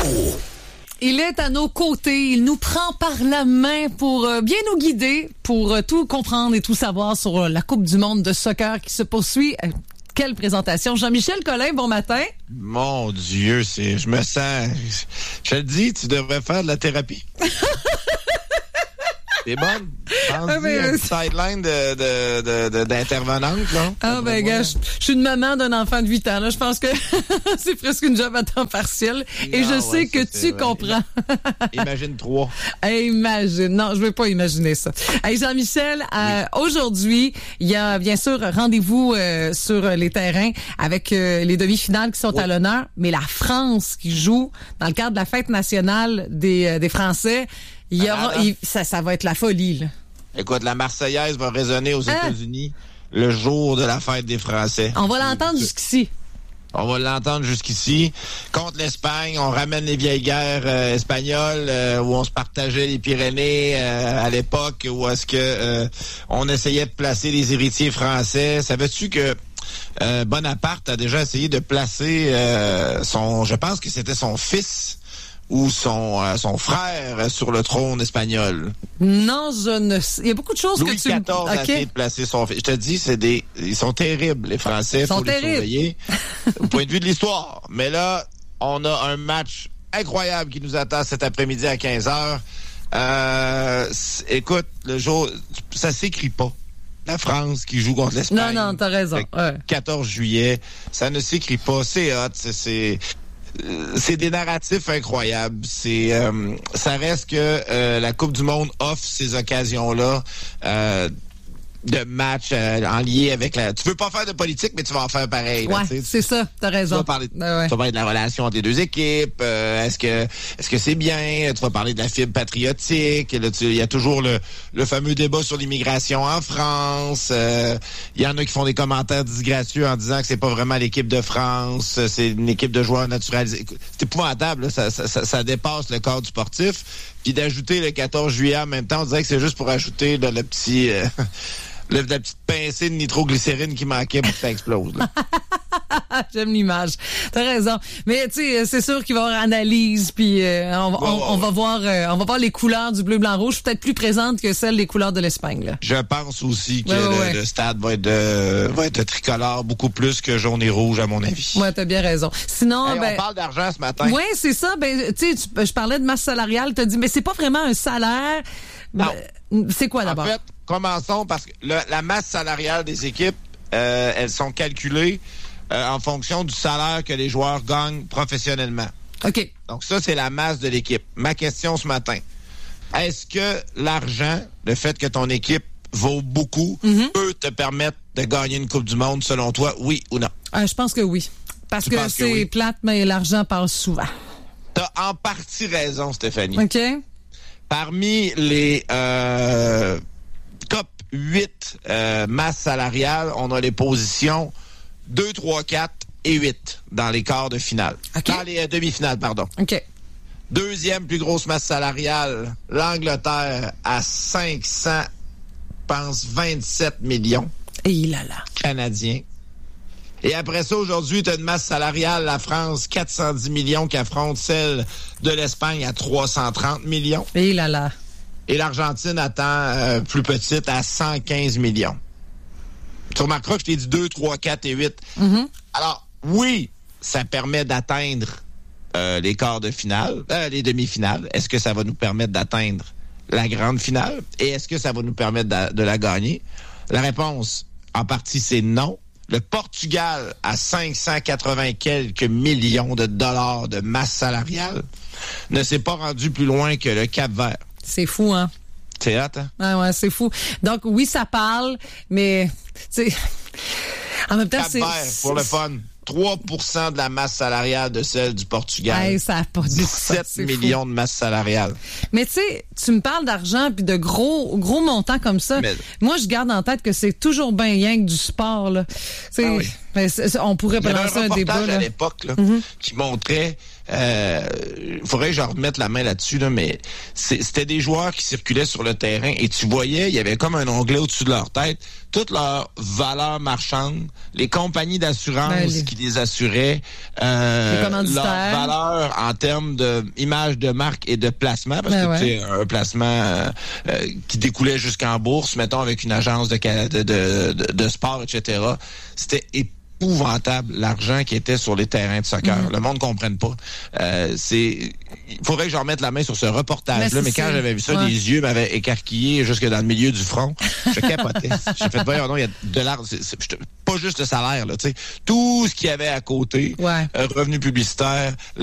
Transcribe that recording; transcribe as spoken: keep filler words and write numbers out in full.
Il est à nos côtés, il nous prend par la main pour euh, bien nous guider, pour euh, tout comprendre et tout savoir sur euh, la Coupe du monde de soccer qui se poursuit. Euh, quelle présentation. Jean-Michel Collin, bon matin. Mon Dieu, c'est, je me sens... Je te le dis, tu devrais faire de la thérapie. T'es bonne? Pense-y, Ah, ben, un petit sideline de, de, de, de, d'intervenante, là. Ah ben gars, je, je suis une maman d'un enfant de huit ans. Là. Je pense que c'est presque une job à temps partiel. Et Non, je ouais, sais que ça, tu vrai. comprends. Imagine trois. Hey, imagine. Non, je veux pas imaginer ça. Hey, Jean-Michel, euh, Oui. aujourd'hui, il y a bien sûr rendez-vous euh, sur les terrains avec euh, les demi-finales qui sont Oui. à l'honneur, mais la France qui joue dans le cadre de la fête nationale des, euh, des Français, il y aura, Ah, ah. il- ça, ça va être la folie, là. Écoute, la Marseillaise va résonner aux Hein? États-Unis le jour de la fête des Français. On va l'entendre jusqu'ici. On va l'entendre jusqu'ici. Contre l'Espagne, on ramène les vieilles guerres euh, espagnoles euh, où on se partageait les Pyrénées euh, à l'époque, où est-ce que euh, on essayait de placer les héritiers français. Savais-tu que euh, Bonaparte a déjà essayé de placer euh, son, je pense que c'était son fils ou son euh, son frère sur le trône espagnol. Non, je ne sais. Il y a beaucoup de choses Louis que tu... quatorze a essayé OK. de placer son fils. Je te dis, c'est des, ils sont terribles, les Français. Ils sont faut les terribles. surveiller au point de vue de l'histoire. Mais là, on a un match incroyable qui nous attend cet après-midi à quinze heures. Euh, c- écoute, le jour, ça s'écrit pas. La France qui joue contre l'Espagne. Non, non, t'as raison. Le Ouais. quatorze juillet, ça ne s'écrit pas. C'est hot, c'est... c'est euh, c'est des narratifs incroyables. C'est, euh, ça reste que euh, la Coupe du Monde offre ces occasions-là euh, de matchs euh, en lien avec la. Tu veux pas faire de politique, mais tu vas en faire pareil. là, Ouais, tu sais. c'est ça, t'as Tu raison. vas parler, Ouais, ouais. tu vas parler de la relation entre les deux équipes. euh, est-ce que est-ce que c'est bien? Tu vas parler de la fibre patriotique. Là, tu- il y a toujours le, le fameux débat sur l'immigration en France. euh, Il y en a qui font des commentaires disgracieux en disant que c'est pas vraiment l'équipe de France, euh, c'est une équipe de joueurs naturalisés. Écoute, c'est épouvantable. Là, ça, ça, ça, ça dépasse le cadre du sportif. Puis d'ajouter le quatorze juillet en même temps, on dirait que c'est juste pour ajouter là, le petit... euh, le- la petite pincée de nitroglycérine qui manquait pour que ça explose. Là. J'aime l'image. T'as raison. Mais tu sais, c'est sûr qu'il va y avoir analyse, puis euh, on, va- Ouais, on, ouais, on ouais. va voir, euh, on va voir les couleurs du bleu, blanc, rouge, peut-être plus présentes que celles des couleurs de l'Espagne. Là. Je pense aussi que Ouais, ouais, le, ouais. le stade va être, de, va être tricolore beaucoup plus que jaune et rouge, à mon avis. Ouais, t'as bien raison. Sinon, Hey, ben, on parle d'argent ce matin. ouais, c'est ça. Ben, tu sais, tu- je parlais de masse salariale. T'as dit, mais c'est pas vraiment un salaire. Non. Ben, c'est quoi En d'abord? fait, commençons parce que le- la masse salariale des équipes, euh, elles sont calculées euh, en fonction du salaire que les joueurs gagnent professionnellement. OK. Donc ça, c'est la masse de l'équipe. Ma question ce matin, est-ce que l'argent, le fait que ton équipe vaut beaucoup, Mhm. peut te permettre de gagner une Coupe du Monde, selon toi, oui ou non? Ah, je pense que oui. Parce Tu que penses que c'est oui? plate, mais l'argent passe souvent. T'as en partie raison, Stéphanie. OK? Parmi les euh, top huit euh, masses salariales, on a les positions deux, trois, quatre et huit dans les quarts de finale. OK. Dans les euh, demi-finales, pardon. OK. Deuxième plus grosse masse salariale, l'Angleterre à cinq cents, je pense, vingt-sept millions Et là là. canadiens. Et après ça, aujourd'hui, tu as une masse salariale, la France, quatre cent dix millions qui affronte celle de l'Espagne à trois cent trente millions. Et là là. Et l'Argentine attend euh, plus petite à cent quinze millions. Tu remarqueras que je t'ai dit deux, trois, quatre et huit. Mhm. Alors, oui, ça permet d'atteindre euh, les quarts de finale, euh, les demi-finales. Est-ce que ça va nous permettre d'atteindre la grande finale? Et est-ce que ça va nous permettre de, de la gagner? La réponse, en partie, c'est non. Le Portugal, à cinq cent quatre-vingts quelques millions de dollars de masse salariale, ne s'est pas rendu plus loin que le Cap-Vert. C'est fou, hein? C'est hot, hein? Ah ouais, c'est fou. Donc, oui, ça parle, mais, tu sais, en même temps, c'est... Cap-Vert, pour le fun. trois pour cent de la masse salariale de celle du Portugal. Hey, ça a pas de bon sens, dix-sept c'est millions fou. de masse salariale. Mais tu sais, tu me parles d'argent puis de gros gros montants comme ça. Mais- Moi, je garde en tête que c'est toujours bien rien que du sport, là. Tu sais, Ah oui. Mais c'est, c'est, on pourrait balancer un, un débat. Il y avait un reportage là. à l'époque là, mm-hmm. qui montrait, il euh, faudrait que je remette la main là-dessus, là, mais c'est, c'était des joueurs qui circulaient sur le terrain et tu voyais, il y avait comme un onglet au-dessus de leur tête, toute leur valeur marchande, les compagnies d'assurance ben, les... qui les assuraient, euh, leur valeur en termes d'image de marque et de placement, parce ben que tu sais, ouais. un placement euh, euh, qui découlait jusqu'en bourse, mettons avec une agence de, de, de, de, de sport, et cetera. C'était épouvantable l'argent qui était sur les terrains de soccer. Mm-hmm. Le monde ne comprenne pas. Euh, c'est, il faudrait que je remette la main sur ce reportage-là, mais, mais quand j'avais vu ça, ouais. les yeux m'avaient écarquillé jusque dans le milieu du front. Je capotais. J'ai fait, voyons, non, il y a de l'argent. C'est, c'est, pas juste le salaire, là, tu sais. Tout ce qu'il y avait à côté, ouais. euh, revenus publicitaires,